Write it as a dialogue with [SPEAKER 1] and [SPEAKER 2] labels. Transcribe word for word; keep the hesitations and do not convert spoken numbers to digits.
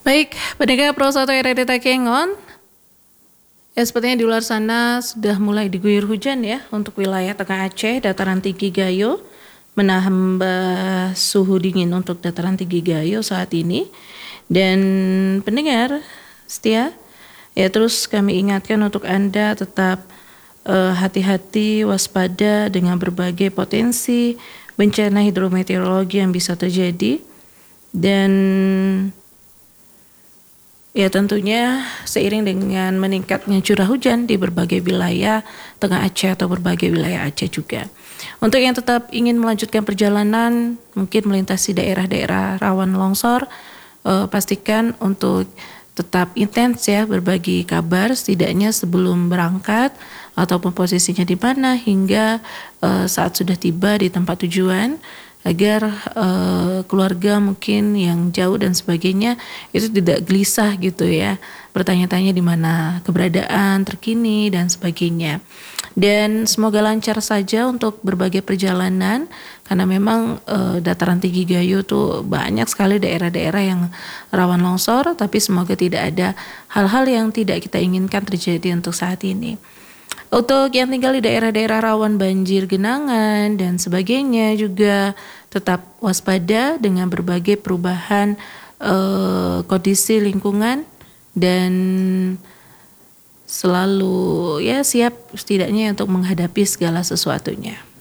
[SPEAKER 1] Baik, pendengar Pro satu R R D Takengon, ya sepertinya di luar sana sudah mulai diguyur hujan ya untuk wilayah Tengah Aceh, dataran tinggi Gayo, menambah suhu dingin untuk dataran tinggi Gayo saat ini. Dan pendengar setia, ya terus kami ingatkan untuk Anda tetap eh, hati-hati, waspada dengan berbagai potensi bencana hidrometeorologi yang bisa terjadi. Dan ya tentunya seiring dengan meningkatnya curah hujan di berbagai wilayah Tengah Aceh atau berbagai wilayah Aceh juga. Untuk yang tetap ingin melanjutkan perjalanan, mungkin melintasi daerah-daerah rawan longsor, eh, pastikan untuk tetap intens ya berbagi kabar setidaknya sebelum berangkat ataupun posisinya di mana hingga eh, saat sudah tiba di tempat tujuan, agar uh, keluarga mungkin yang jauh dan sebagainya itu tidak gelisah gitu ya, bertanya-tanya di mana keberadaan terkini dan sebagainya. Dan semoga lancar saja untuk berbagai perjalanan karena memang uh, dataran tinggi Gayo tuh banyak sekali daerah-daerah yang rawan longsor, tapi semoga tidak ada hal-hal yang tidak kita inginkan terjadi untuk saat ini. Untuk yang tinggal di daerah-daerah rawan banjir genangan dan sebagainya juga tetap waspada dengan berbagai perubahan eh, kondisi lingkungan dan selalu ya siap setidaknya untuk menghadapi segala sesuatunya.